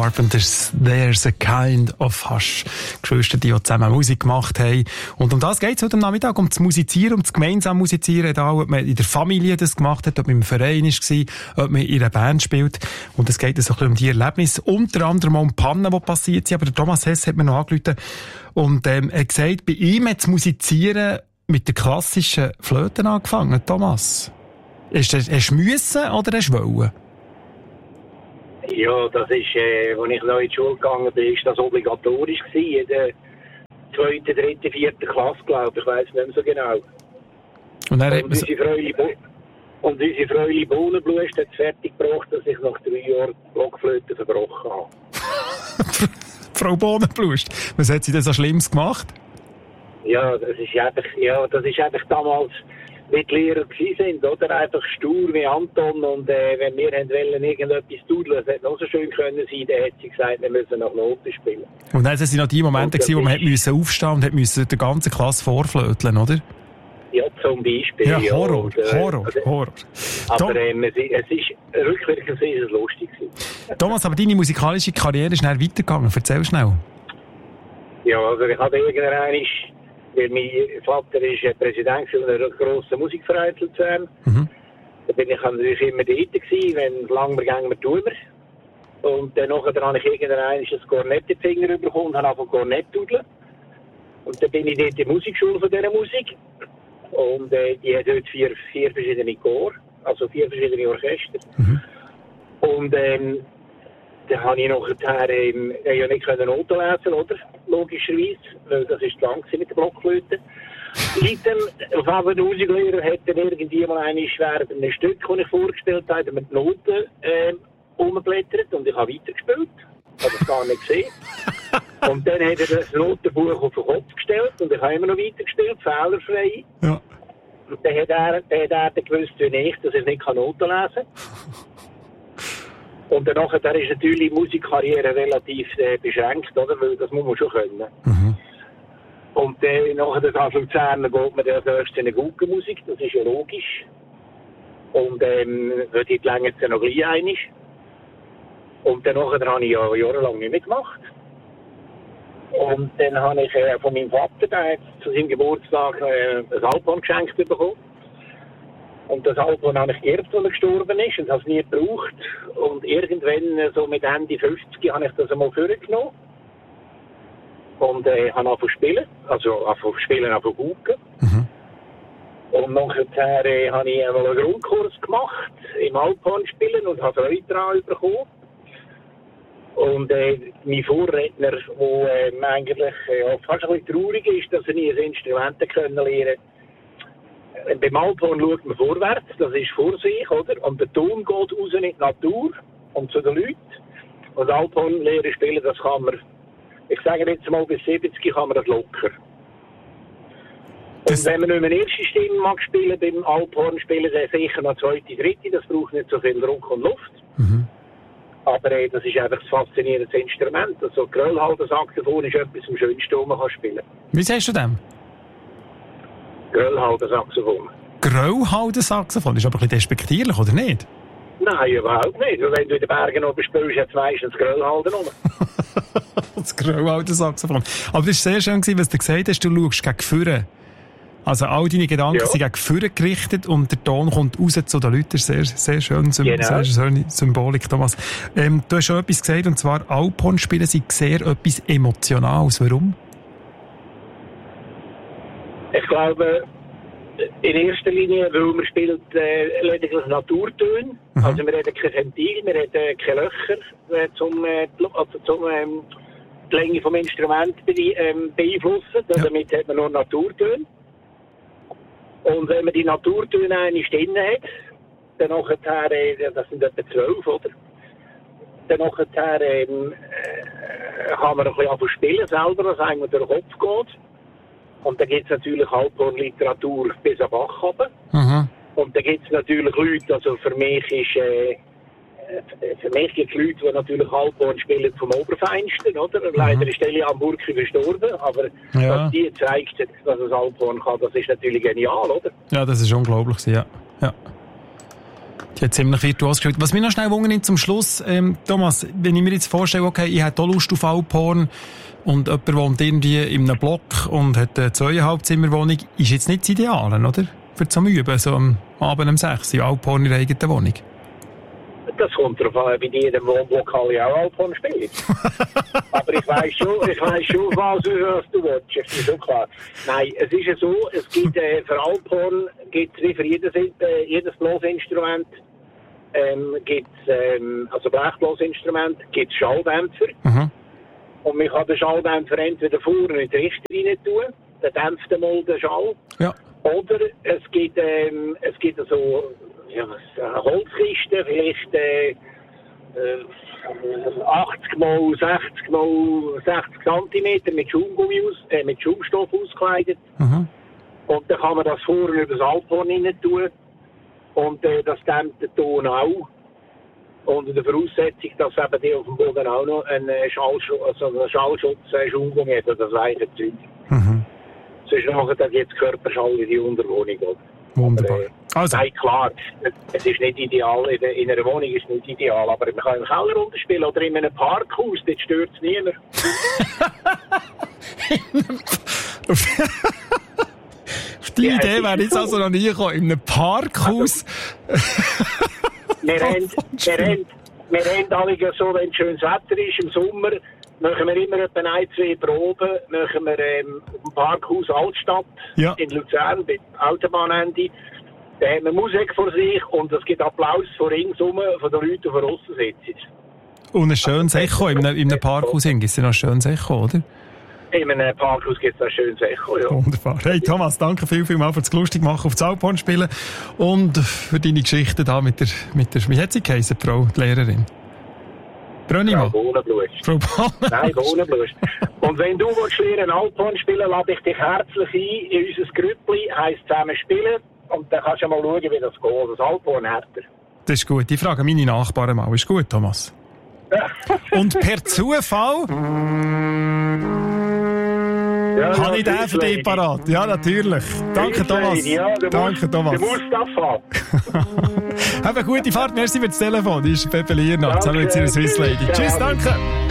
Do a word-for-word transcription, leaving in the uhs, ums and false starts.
Harp und There's a Kind of Hush. Geschwister, die auch zusammen Musik gemacht haben. Und um das geht es heute am Nachmittag, um das Musizieren, um das gemeinsam Musizieren, da, ob man in der Familie das gemacht hat, ob man im Verein war, ob man in einer Band spielt. Und es geht so ein bisschen um die Erlebnisse, unter anderem auch um Pannen, die passiert sind. Aber der Thomas Hess hat mir noch angerufen und ähm, er hat gesagt, bei ihm hat das Musizieren mit der klassischen Flöte angefangen. Thomas, hast du, hast du müssen oder hast du wollen? Ja, das ist, äh, als ich noch in die Schule gegangen bin, ist das obligatorisch gewesen. In der zweiten, dritten, vierten Klasse, glaube ich. Ich weiss nicht mehr so genau. Und, dann und, unsere, Freude Bo- und unsere Freude Bohnenblust hat es fertig gebracht, dass ich nach drei Jahren Blockflöte verbrochen habe. Frau Bohnenblust, was hat sie denn so Schlimmes gemacht? Ja, das ist einfach, ja, das ist einfach damals, wie die Lehrer gewesen sind, oder? Einfach stur wie Anton. Und äh, wenn wir wollen, irgendetwas dudeln, es hätte noch so schön können sein, dann hat sie gesagt, wir müssen nach Noten spielen. Und dann sind noch die Momente gewesen, wo man hat müssen aufstehen und hat müssen der ganzen Klasse vorflöteln, oder? Ja, zum Beispiel. Ja, Horror, ja, und, äh, Horror, also, Horror. Aber ähm, es, es ist, rückwirkend ist es lustig gewesen. Thomas, aber deine musikalische Karriere ist schnell weitergegangen. Erzähl schnell. Ja, also ich hatte irgendwann, weil mein Vater ist Präsident einer grossen Musikverein zu Luzern. Mhm. Da bin ich natürlich immer dort gewesen, wenn es lang wir gehen, wir tun wir. Und dann nachher habe ich irgendwann ein Kornett in den Finger bekommen und habe angefangen Kornett zu dudeln. Und dann bin ich dort in der Musikschule von dieser Musik. Und äh, die hat dort vier, vier verschiedene Chor, also vier verschiedene Orchester. Mhm. Und ähm, dann habe ich nachher ähm, ja nicht Noten lesen, oder? Logischerweise, weil das ist lang mit der Blockflöte. Leider, auf der Musiklehrer hat dann irgendwie mal eine während einem Stück, das ich vorgestellt habe, mit Noten ähm, umblättert und ich habe weitergespielt. Ich habe das gar nicht gesehen. Und dann hat er das Notenbuch auf den Kopf gestellt und ich habe immer noch weitergespielt, fehlerfrei. Ja. Und dann hat er, dann hat er gewusst, wie ich, dass ich nicht Noten lesen kann. Und danach da ist natürlich die Musikkarriere relativ äh, beschränkt, oder? Weil das muss man schon können. Mhm. Und äh, nachher das Luzern geht man dann erst in eine gute Musik, das ist ja logisch. Und ähm, dort längert es ja noch gleich einig. Und dann nachher habe ich ja jahrelang nicht mehr gemacht. Und dann habe ich äh, von meinem Vater, der hat zu seinem Geburtstag äh, ein Alphorn geschenkt bekommen. Und das Alphorn habe ich geerbt, als er gestorben ist, und habe es nie gebraucht. Und irgendwann, so mit Ende fünfzig, habe ich das einmal vorgenommen. Und äh, habe angefangen zu spielen, also angefangen zu spielen, angefangen zu gucken. Mhm. Und nachher äh, habe ich einmal einen Grundkurs gemacht, im Alphorn spielen, und habe Freude daran bekommen. Und äh, mein Vorredner, der äh, eigentlich äh, fast ein bisschen traurig ist, dass er nie ein Instrument können lernen konnte. Beim Alphorn schaut man vorwärts, das ist vor sich, oder? Und der Ton geht raus in die Natur und zu den Leuten. Und Alphorn lernen spielen, das kann man, ich sage jetzt mal, bis siebzig kann man das locker. Und wenn man nicht mehr eine erste Stimme mag spielen, beim Alphorn spielen, dann sicher noch zweite, dritte, das braucht nicht so viel Druck und Luft. Mhm. Aber äh, das ist einfach ein faszinierendes Instrument. Also Gröllhalden-Saxophon ist etwas am schönsten, was man kann spielen kann. Wie sagst du dem? Gröllhalden-Saxophon. Gröllhalden-Saxophon? Ist aber ein bisschen despektierlich, oder nicht? Nein, überhaupt nicht. Wenn du in den Bergen oben spielst, hat es meistens Gröllhalden rum. Das Gröllhalden-Saxophon. Aber das war sehr schön, was du gesagt hast, du schaust gegen vorne. Also all deine Gedanken ja. sind gegen vorne gerichtet und der Ton kommt raus zu den Leuten. Das ist sehr, sehr schön, genau. Sehr schöne Symbolik, Thomas. Ähm, du hast schon etwas gesagt, und zwar Alphorn spielen sind sehr etwas Emotionales. Warum? Ich glaube, in erster Linie, weil man spielt äh, lediglich Naturtöne. Mhm. Also wir haben kein Ventil, wir haben keine Löcher äh, zum, äh, also zum ähm, die Länge des Instruments be ähm, beeinflussen. Ja. Damit hat man nur Naturtöne. Und wenn man die Naturtöne eine Stimme hat, dann nachher, äh, das sind etwa zwölf, oder? Dann nachher ähm, äh, kann man ein bisschen anfangen spielen selber, was einem durch den Kopf geht. Und dann gibt es natürlich Alphorn-Literatur bis an Bach runter. Mhm. Und dann gibt es natürlich Leute, also für mich ist, äh, für mich gibt es Leute, die natürlich Alphorn spielen vom Oberfeinsten, oder? Mhm. Leider ist Elia Burki verstorben, aber ja. Was die zeigt, dass es Alphorn kann, das ist natürlich genial, oder? Ja, das ist unglaublich, ja. ja. Die hat ziemlich virtuos gespielt. Was mich noch schnell wundert zum Schluss, ähm, Thomas, wenn ich mir jetzt vorstelle, okay, ich hätte auch Lust auf Alphorn und jemand wohnt irgendwie in einem Block und hat eine zweieinhalb Zimmerwohnung, ist jetzt nicht das Ideale, oder? Für zum Üben, so am Abend um sechs, Alphorn in der eigenen Wohnung. Das kommt darauf an, bei jedem Wohnblock alle auch Alphorn spielen. Aber ich weiss schon, ich weiss schon, was, was du willst. Das ist schon klar. Nein, es ist ja so, es gibt, äh, für Alphorn gibt es wie für jedes, äh, jedes Blasinstrument, ähm, gibt's, ähm, also Blechblasinstrument, gibt es Schalldämpfer. Mhm. Und man kann den Schalldämpfer entweder vorne in die Richter rein tun, dann dämpft einmal den Schall. Ja. Oder es gibt, ähm, es gibt so, ja, eine Holzkiste, vielleicht äh, äh, achtzig mal sechzig mal sechzig Zentimeter mit Schaumgummi aus, äh, mit Schaumstoff ausgekleidet. Mhm. Und dann kann man das vorne über das Alphorn rein tun. Und äh, das dämmt den Ton auch. Unter der Voraussetzung, dass eben die auf dem Boden auch noch einen Schallschutz, also einen Schallschutz, äh, Schaumgummi hat, oder das weiche Zeug. Mhm. Sonst nachher dann jetzt Körperschall in die Unterwohnung. Oder? Wunderbar. Aber, äh, also. Nein, klar, es ist nicht ideal, in, in einer Wohnung ist es nicht ideal, aber man kann im Keller runterspielen oder in einem Parkhaus, dort stört es niemand. Auf die ja, Idee wäre jetzt so. Also noch nie gekommen, in einem Parkhaus. Also, wir haben, wir haben, wir haben alle so, wenn schönes Wetter ist im Sommer, machen wir immer etwa ein, zwei Proben, machen wir ähm, auf dem Parkhaus Altstadt ja. in Luzern, bei Autobahnende. Da haben wir Musik vor sich und es gibt Applaus von ringsum von den Leuten, die vor aussen sitzen. Und ein schönes Echo in einem, in einem Parkhaus gibt es ja noch ein schönes Echo, oder? In einem Parkhaus gibt es ein schönes Echo, ja. Wunderbar. Hey Thomas, danke viel, viel mal für das lustig machen auf das Alphorn spielen und für deine Geschichten da mit der, mit der, wie hat sie geheißen, Frau, die Lehrerin? Brönnimann? Frau Bohnenblust. Frau Bohnenblust. Nein, Bohnenblust. Und wenn du willst lernen Alphorn spielen, lade ich dich herzlich ein in unser Grüppli, heisst zusammen spielen und dann kannst du mal schauen, wie das geht. Das Alphorn hat er. Das ist gut. Ich frage meine Nachbarn mal. Ist gut, Thomas? Und per Zufall ja, habe ich den für dich parat. Ja, natürlich. Danke, Thomas. Ja, Danke, Thomas. Du musst abfahren. Have eine gute Fahrt. Merci für das Telefon. Das ist Pepe Lierna. Zusammen mit ihrer Swiss Lady. Tschüss, danke.